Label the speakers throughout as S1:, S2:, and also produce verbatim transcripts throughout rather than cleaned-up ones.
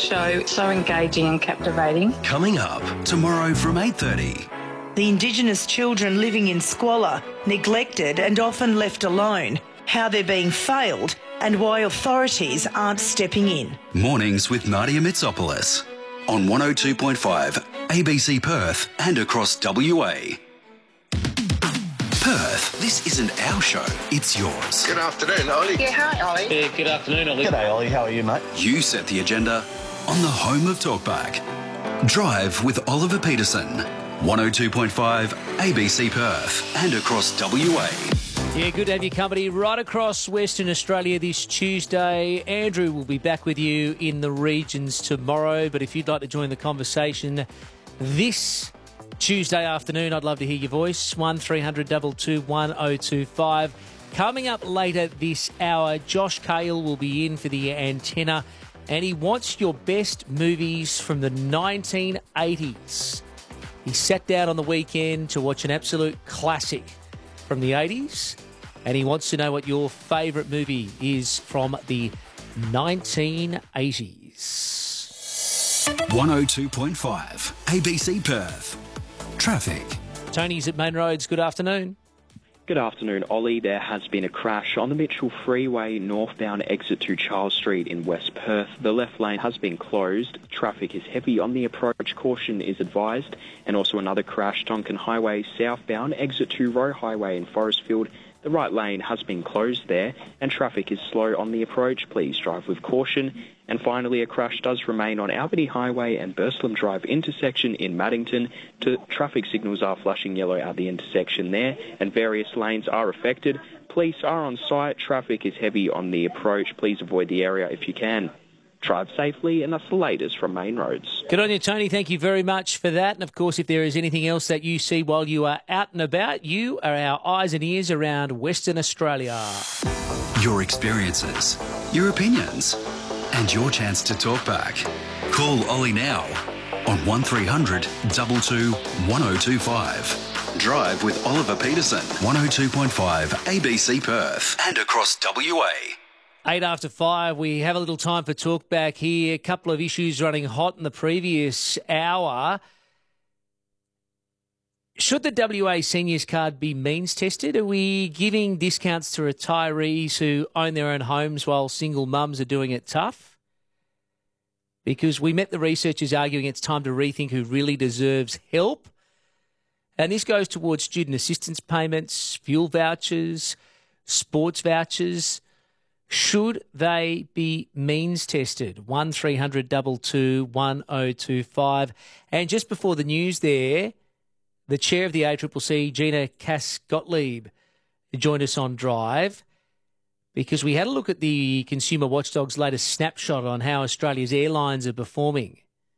S1: show, so engaging and captivating.
S2: Coming up tomorrow from eight thirty.
S3: The Indigenous children living in squalor, neglected and often left alone, how they're being failed and why authorities aren't stepping in.
S2: Mornings with Nadia Mitsopoulos on one oh two point five A B C Perth and across W A. Perth, this isn't our show, it's yours.
S4: Good afternoon, Ollie.
S1: Yeah, hi, Ollie.
S5: Yeah, good afternoon, Ollie.
S6: G'day, Ollie. How are you, mate?
S2: You set the agenda on the home of Talkback. Drive with Oliver Peterson. one oh two point five A B C Perth and across W A.
S5: Yeah, good to have your company right across Western Australia this Tuesday. Andrew will be back with you in the regions tomorrow, but if you'd like to join the conversation this Tuesday afternoon, I'd love to hear your voice. one three hundred two two one oh two five. Coming up later this hour, Josh Cale will be in for the antenna, and he wants your best movies from the nineteen eighties. He sat down on the weekend to watch an absolute classic from the eighties, and he wants to know what your favourite movie is from the nineteen eighties.
S2: one oh two point five A B C Perth. Traffic.
S5: Tony's at Main Roads. Good afternoon.
S7: Good afternoon, Ollie. There has been a crash on the Mitchell Freeway northbound exit to Charles Street in West Perth. The left lane has been closed. Traffic is heavy on the approach. Caution is advised. And also another crash, Tonkin Highway southbound exit to Roe Highway in Forestfield. The right lane has been closed there and traffic is slow on the approach. Please drive with caution. And finally, a crash does remain on Albany Highway and Burslem Drive intersection in Maddington. To, traffic signals are flashing yellow at the intersection there and various lanes are affected. Police are on site. Traffic is heavy on the approach. Please avoid the area if you can. Drive safely, and that's the latest from Main Roads.
S5: Good on you, Tony. Thank you very much for that. And, of course, if there is anything else that you see while you are out and about, you are our eyes and ears around Western Australia.
S2: Your experiences, your opinions, and your chance to talk back. Call Ollie now on one three hundred two two one oh two five. Drive with Oliver Peterson, one oh two point five A B C Perth and across W A.
S5: Eight after five, we have a little time for talk back here. A couple of issues running hot in the previous hour. Should the W A seniors card be means tested? Are we giving discounts to retirees who own their own homes while single mums are doing it tough? Because we met the researchers arguing it's time to rethink who really deserves help. And this goes towards student assistance payments, fuel vouchers, sports vouchers. Should they be means tested? one three hundred two two one oh two five. And just before the news there, the chair of the A C C C, Gina Cass-Gottlieb, joined us on Drive because we had a look at the Consumer Watchdog's latest snapshot on how Australia's airlines are performing.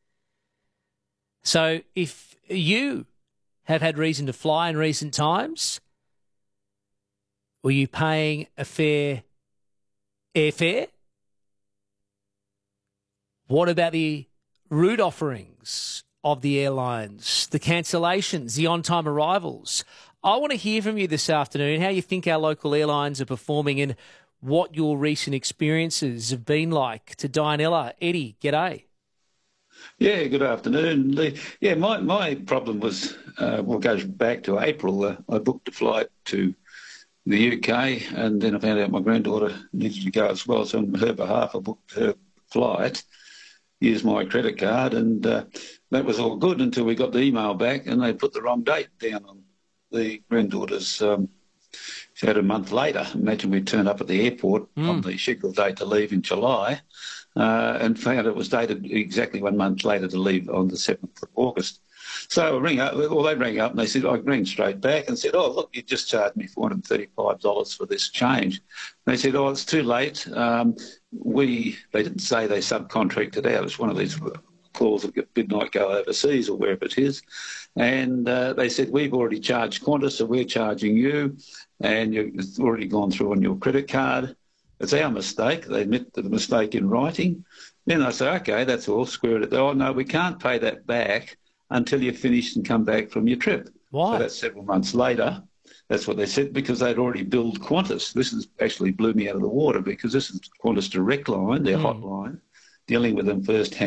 S5: So if you have had reason to fly in recent times, were you paying a fair airfare? What about the route offerings of the airlines, the cancellations, the on-time arrivals? I want to hear from you this afternoon how you think our local airlines are performing and what your recent experiences have been like. To Dianella, Eddie, g'day.
S6: Yeah, good afternoon. The, yeah, my, my problem was, uh, well, it goes back to April. Uh, I booked a flight to the U K, and then I found out my granddaughter needed to go as well. So on her behalf, I booked her flight, used my credit card, and uh, that was all good until we got the email back and they put the wrong date down on the granddaughter's. Um, she had a month later. Imagine we turned up at the airport mm. on the scheduled date to leave in July uh, and found it was dated exactly one month later to leave on the seventh of August. So I rang up, well, they rang up and they said, I rang straight back and said, oh, look, you just charged me four hundred thirty-five dollars for this change. And they said, oh, it's too late. Um, we, they didn't say they subcontracted out. It's one of these calls that midnight go overseas or wherever it is. And uh, they said, we've already charged Qantas, so we're charging you, and you, it's already gone through on your credit card. It's our mistake. They admit the mistake in writing. Then I say, okay, that's all, square it. Oh, no, we can't pay that back until you're finished and come back from your trip.
S5: Why?
S6: So that's several months later. That's what they said, because they'd already billed Qantas. This is actually blew me out of the water because this is Qantas Direct Line, their mm. hotline, dealing with them firsthand.